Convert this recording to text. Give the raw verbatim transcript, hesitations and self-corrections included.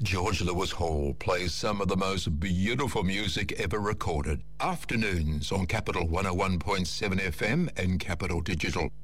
George Lewis Hall plays some of the most beautiful music ever recorded. Afternoons on Capital one oh one point seven F M and Capital Digital.